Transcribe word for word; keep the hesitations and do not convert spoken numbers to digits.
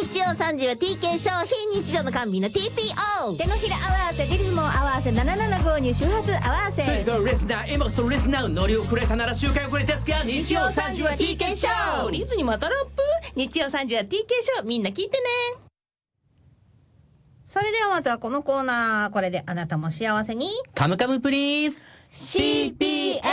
日曜さんじは ティーケー 商品日常の甘美の ティーピーオー手のひら合わせリズムを合わせななななごに周波数合わせそれとリスナー今そのリスナー乗り遅れたなら周回遅れですが日曜さんじは ティーケー ショーリズにまたラップ日曜さんじは ティーケー ショーみんな聞いてね。 それではまずはこのコーナー、これであなたも幸せにカムカムプリーズシーピーエ